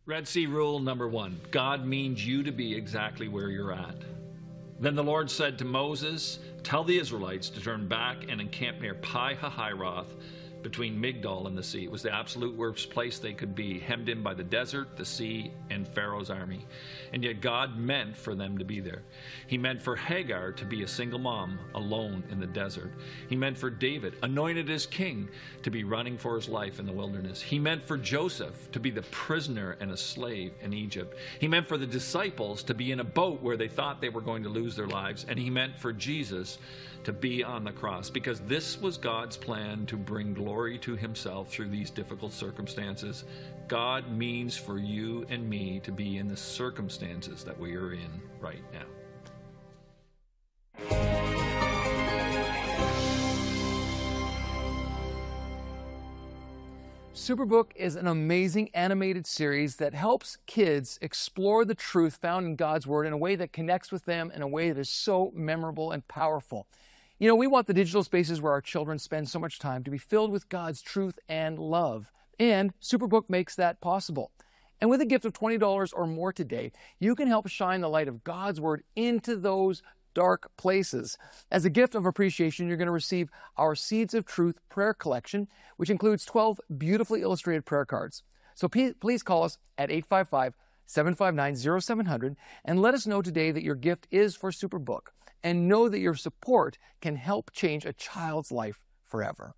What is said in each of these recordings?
Red Sea rule number 1. God means you to be exactly where you're at. Then the Lord said to Moses, "Tell the Israelites to turn back and encamp near Pi-hahiroth, between Migdol and the sea." It was the absolute worst place they could be, hemmed in by the desert, the sea, and Pharaoh's army. And yet God meant for them to be there. He meant for Hagar to be a single mom, alone in the desert. He meant for David, anointed as king, to be running for his life in the wilderness. He meant for Joseph to be the prisoner and a slave in Egypt. He meant for the disciples to be in a boat where they thought they were going to lose their lives. And he meant for Jesus to be on the cross, because this was God's plan to bring glory to himself through these difficult circumstances. God means for you and me to be in the circumstances that we are in right now. Superbook is an amazing animated series that helps kids explore the truth found in God's Word in a way that connects with them in a way that is so memorable and powerful. You know, we want the digital spaces where our children spend so much time to be filled with God's truth and love. And Superbook makes that possible. And with a gift of $20 or more today, you can help shine the light of God's Word into those dark places. As a gift of appreciation, you're going to receive our Seeds of Truth prayer collection, which includes 12 beautifully illustrated prayer cards. So please call us at 855-759-0700 and let us know today that your gift is for Superbook. And know that your support can help change a child's life forever.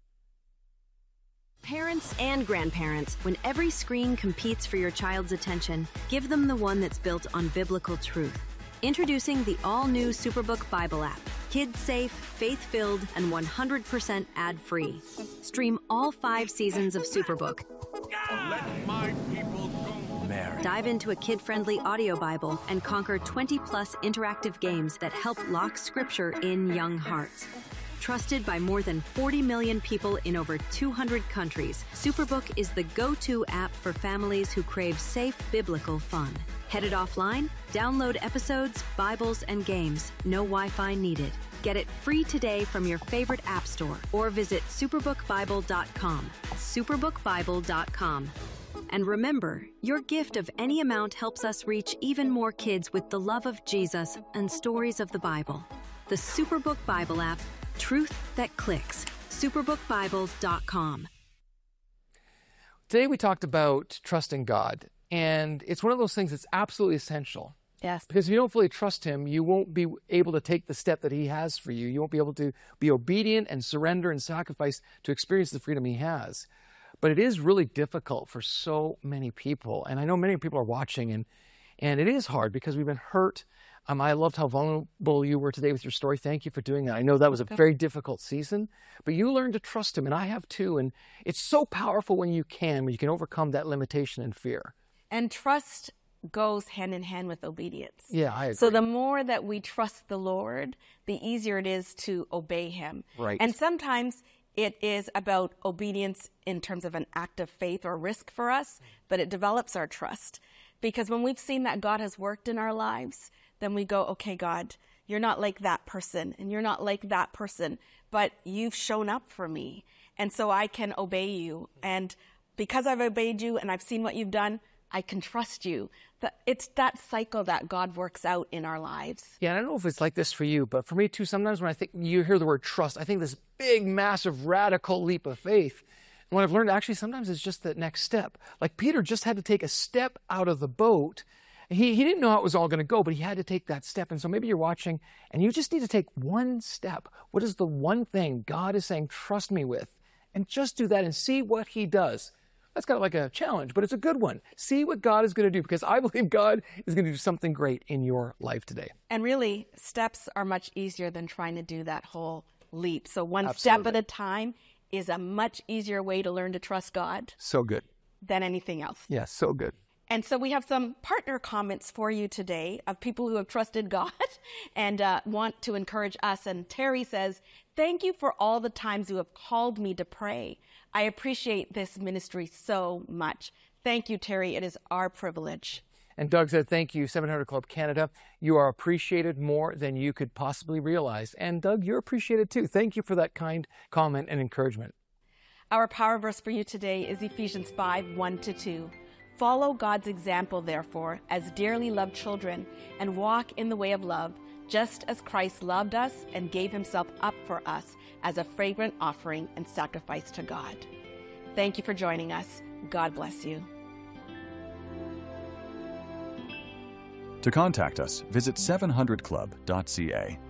Parents and grandparents, when every screen competes for your child's attention, give them the one that's built on biblical truth. Introducing the all-new Superbook Bible app. Kids-safe, faith-filled, and 100% ad-free. Stream all 5 seasons of Superbook. Let my people go. Mary. Dive into a kid-friendly audio Bible and conquer 20-plus interactive games that help lock Scripture in young hearts. Trusted by more than 40 million people in over 200 countries, Superbook is the go-to app for families who crave safe biblical fun. Headed offline? Download episodes, Bibles, and games. No Wi-Fi needed. Get it free today from your favorite app store or visit superbookbible.com. superbookbible.com. And remember, your gift of any amount helps us reach even more kids with the love of Jesus and stories of the Bible. The Superbook Bible app, truth that clicks. superbookbible.com. Today we talked about trusting God, and it's one of those things that's absolutely essential. Yes. Because if you don't fully trust him, you won't be able to take the step that he has for you. You won't be able to be obedient and surrender and sacrifice to experience the freedom he has. But it is really difficult for so many people. And I know many people are watching, and it is hard because we've been hurt. I loved how vulnerable you were today with your story. Thank you for doing that. I know that was a very difficult season, but you learned to trust him, and I have too. And it's so powerful when you can overcome that limitation and fear. And trust goes hand in hand with obedience. Yeah, I agree. So the more that we trust the Lord, the easier it is to obey him. Right. And sometimes it is about obedience in terms of an act of faith or risk for us, but it develops our trust. Because when we've seen that God has worked in our lives, then we go, okay, God, you're not like that person, and you're not like that person, but you've shown up for me, and so I can obey you. And because I've obeyed you and I've seen what you've done, I can trust you. It's that cycle that God works out in our lives. Yeah, I don't know if it's like this for you, but for me too, sometimes when you hear the word trust, I think this big, massive, radical leap of faith. And what I've learned actually sometimes is just the next step. Like Peter just had to take a step out of the boat. He didn't know how it was all going to go, but he had to take that step. And so maybe you're watching and you just need to take one step. What is the one thing God is saying, trust me with? And just do that and see what he does. That's kind of like a challenge, but it's a good one. See what God is going to do, because I believe God is going to do something great in your life today. And really, steps are much easier than trying to do that whole leap. So one Absolutely. step at a time is a much easier way to learn to trust God So good. than anything else. Yeah, so good. And so we have some partner comments for you today of people who have trusted God and want to encourage us. And Terry says, thank you for all the times you have called me to pray. I appreciate this ministry so much. Thank you, Terry. It is our privilege. And Doug said, thank you, 700 Club Canada. You are appreciated more than you could possibly realize. And Doug, you're appreciated too. Thank you for that kind comment and encouragement. Our power verse for you today is Ephesians 5:1-2. Follow God's example, therefore, as dearly loved children, and walk in the way of love, just as Christ loved us and gave himself up for us as a fragrant offering and sacrifice to God. Thank you for joining us. God bless you. To contact us, visit 700club.ca.